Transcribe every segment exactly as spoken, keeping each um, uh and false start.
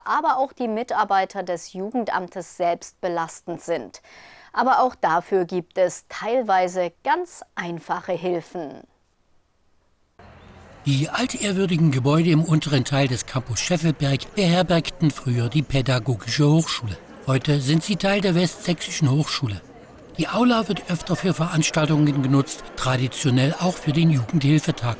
aber auch die Mitarbeiter des Jugendamtes selbst belastend sind. Aber auch dafür gibt es teilweise ganz einfache Hilfen. Die altehrwürdigen Gebäude im unteren Teil des Campus Scheffelberg beherbergten früher die Pädagogische Hochschule. Heute sind sie Teil der Westsächsischen Hochschule. Die Aula wird öfter für Veranstaltungen genutzt, traditionell auch für den Jugendhilfetag.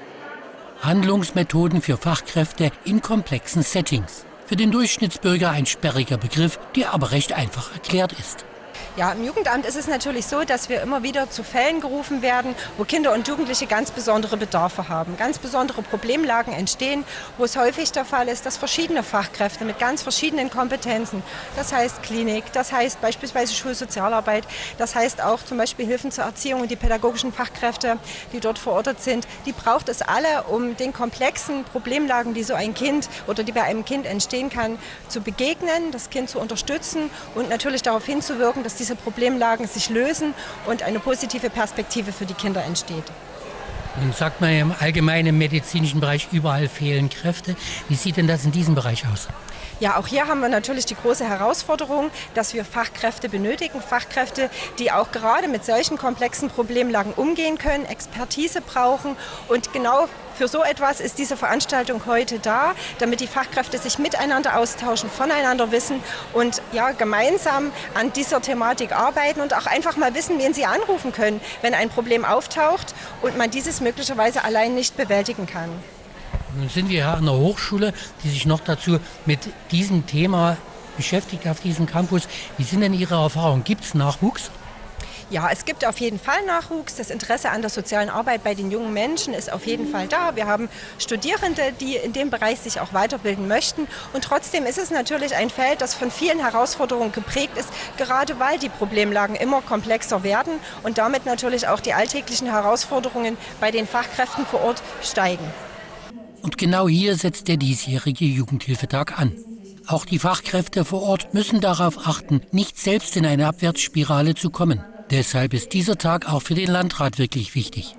Handlungsmethoden für Fachkräfte in komplexen Settings. Für den Durchschnittsbürger ein sperriger Begriff, der aber recht einfach erklärt ist. Ja, im Jugendamt ist es natürlich so, dass wir immer wieder zu Fällen gerufen werden, wo Kinder und Jugendliche ganz besondere Bedarfe haben, ganz besondere Problemlagen entstehen, wo es häufig der Fall ist, dass verschiedene Fachkräfte mit ganz verschiedenen Kompetenzen, das heißt Klinik, das heißt beispielsweise Schulsozialarbeit, das heißt auch zum Beispiel Hilfen zur Erziehung und die pädagogischen Fachkräfte, die dort verortet sind, die braucht es alle, um den komplexen Problemlagen, die so ein Kind oder die bei einem Kind entstehen kann, zu begegnen, das Kind zu unterstützen und natürlich darauf hinzuwirken, dass diese Problemlagen sich lösen und eine positive Perspektive für die Kinder entsteht. Nun sagt man ja im allgemeinen medizinischen Bereich, überall fehlen Kräfte. Wie sieht denn das in diesem Bereich aus? Ja, auch hier haben wir natürlich die große Herausforderung, dass wir Fachkräfte benötigen. Fachkräfte, die auch gerade mit solchen komplexen Problemlagen umgehen können, Expertise brauchen. Und genau für so etwas ist diese Veranstaltung heute da, damit die Fachkräfte sich miteinander austauschen, voneinander wissen und ja, gemeinsam an dieser Thematik arbeiten und auch einfach mal wissen, wen sie anrufen können, wenn ein Problem auftaucht und man dieses möglicherweise allein nicht bewältigen kann. Nun sind wir hier an der Hochschule, die sich noch dazu mit diesem Thema beschäftigt auf diesem Campus. Wie sind denn Ihre Erfahrungen? Gibt es Nachwuchs? Ja, es gibt auf jeden Fall Nachwuchs. Das Interesse an der sozialen Arbeit bei den jungen Menschen ist auf jeden Fall da. Wir haben Studierende, die in dem Bereich sich auch weiterbilden möchten. Und trotzdem ist es natürlich ein Feld, das von vielen Herausforderungen geprägt ist, gerade weil die Problemlagen immer komplexer werden und damit natürlich auch die alltäglichen Herausforderungen bei den Fachkräften vor Ort steigen. Und genau hier setzt der diesjährige Jugendhilfetag an. Auch die Fachkräfte vor Ort müssen darauf achten, nicht selbst in eine Abwärtsspirale zu kommen. Deshalb ist dieser Tag auch für den Landrat wirklich wichtig.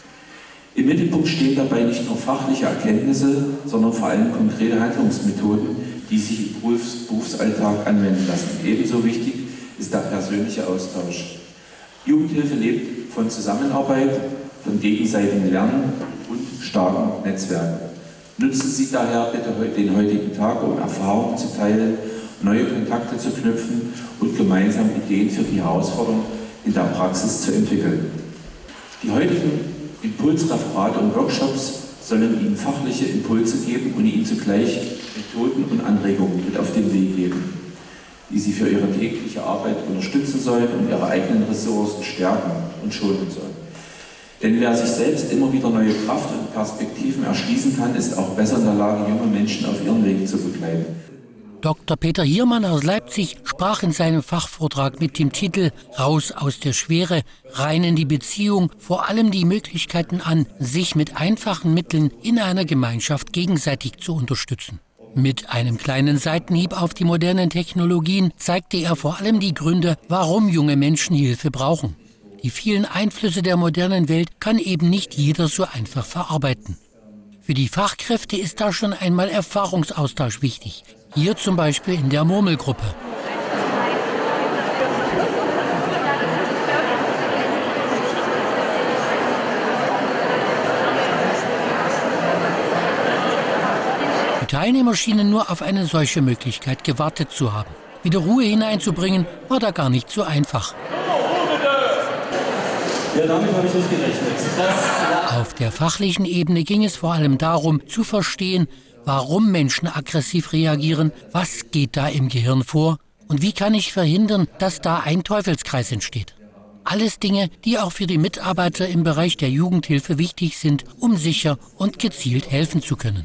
Im Mittelpunkt stehen dabei nicht nur fachliche Erkenntnisse, sondern vor allem konkrete Handlungsmethoden, die sich im Berufs- Berufsalltag anwenden lassen. Ebenso wichtig ist der persönliche Austausch. Jugendhilfe lebt von Zusammenarbeit, von gegenseitigem Lernen und starken Netzwerken. Nutzen Sie daher bitte den heutigen Tag, um Erfahrungen zu teilen, neue Kontakte zu knüpfen und gemeinsam Ideen für die Herausforderung in der Praxis zu entwickeln. Die heutigen Impulsreferate und Workshops sollen Ihnen fachliche Impulse geben und Ihnen zugleich Methoden und Anregungen mit auf den Weg geben, die Sie für Ihre tägliche Arbeit unterstützen sollen und Ihre eigenen Ressourcen stärken und schonen sollen. Denn wer sich selbst immer wieder neue Kraft und Perspektiven erschließen kann, ist auch besser in der Lage, junge Menschen auf ihrem Weg zu begleiten. Doktor Peter Hiermann aus Leipzig sprach in seinem Fachvortrag mit dem Titel »Raus aus der Schwere, rein in die Beziehung« vor allem die Möglichkeiten an, sich mit einfachen Mitteln in einer Gemeinschaft gegenseitig zu unterstützen. Mit einem kleinen Seitenhieb auf die modernen Technologien zeigte er vor allem die Gründe, warum junge Menschen Hilfe brauchen. Die vielen Einflüsse der modernen Welt kann eben nicht jeder so einfach verarbeiten. Für die Fachkräfte ist da schon einmal Erfahrungsaustausch wichtig. Hier zum Beispiel in der Murmelgruppe. Die Teilnehmer schienen nur auf eine solche Möglichkeit gewartet zu haben. Wieder Ruhe hineinzubringen, war da gar nicht so einfach. Ja, damit habe ich nicht gerechnet. Das Auf der fachlichen Ebene ging es vor allem darum, zu verstehen, warum Menschen aggressiv reagieren, was geht da im Gehirn vor und wie kann ich verhindern, dass da ein Teufelskreis entsteht. Alles Dinge, die auch für die Mitarbeiter im Bereich der Jugendhilfe wichtig sind, um sicher und gezielt helfen zu können.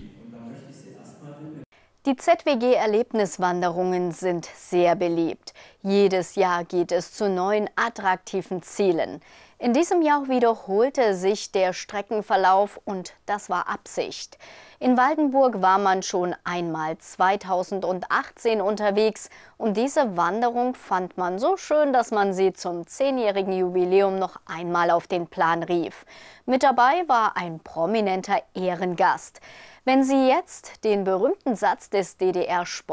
Die Z W G-Erlebniswanderungen sind sehr beliebt. Jedes Jahr geht es zu neuen attraktiven Zielen. In diesem Jahr wiederholte sich der Streckenverlauf und das war Absicht. In Waldenburg war man schon einmal zweitausendachtzehn unterwegs und diese Wanderung fand man so schön, dass man sie zum zehnjährigen Jubiläum noch einmal auf den Plan rief. Mit dabei war ein prominenter Ehrengast. Wenn Sie jetzt den berühmten Satz des D D R-Sportministers